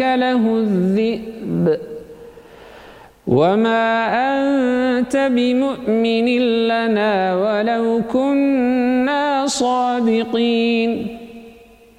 له الذئب وما أنت بمؤمن لنا ولو كنا صادقين.